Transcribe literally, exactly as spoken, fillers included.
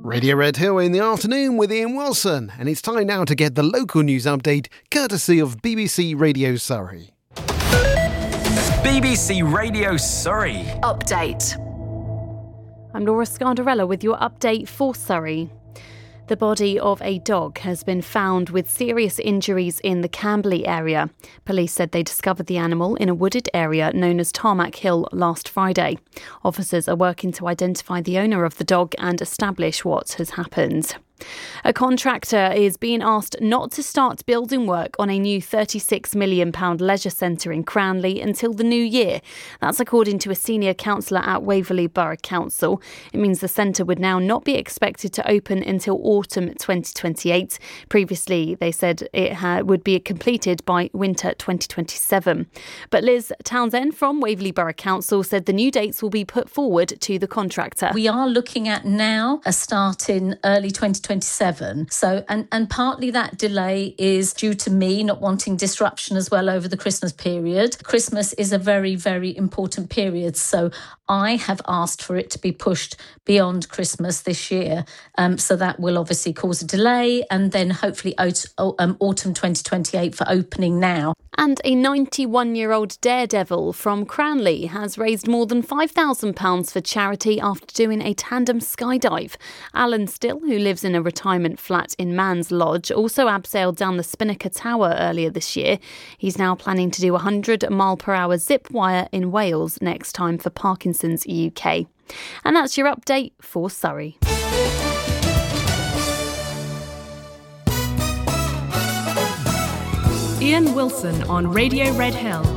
Radio Red Hill in the afternoon with Ian Wilson, and it's time now to get the local news update courtesy of B B C Radio Surrey. B B C Radio Surrey. Update. I'm Laura Scardarella with your update for Surrey. The body of a dog has been found with serious injuries in the Camberley area. Police said they discovered the animal in a wooded area known as Tarmac Hill last Friday. Officers are working to identify the owner of the dog and establish what has happened. A contractor is being asked not to start building work on a new thirty-six million pounds leisure centre in Cranley until the new year. That's according to a senior councillor at Waverley Borough Council. It means the centre would now not be expected to open until autumn twenty twenty-eight. Previously, they said it ha- would be completed by winter twenty twenty-seven. But Liz Townsend from Waverley Borough Council said the new dates will be put forward to the contractor. We are looking at now a start in early twenty twenty-seven. So, and, and partly that delay is due to me not wanting disruption as well over the Christmas period. Christmas is a very, very important period. So I have asked for it to be pushed beyond Christmas this year. Um, so that will obviously cause a delay, and then hopefully aut- um, autumn twenty twenty-eight for opening now. And a ninety-one-year-old daredevil from Cranley has raised more than five thousand pounds for charity after doing a tandem skydive. Alan Still, who lives in a retirement flat in Man's Lodge, also abseiled down the Spinnaker Tower earlier this year. He's now planning to do a one hundred mile per hour zip wire in Wales next time for Parkinson's U K. And that's your update for Surrey. Ian Wilson on Radio Red Hill.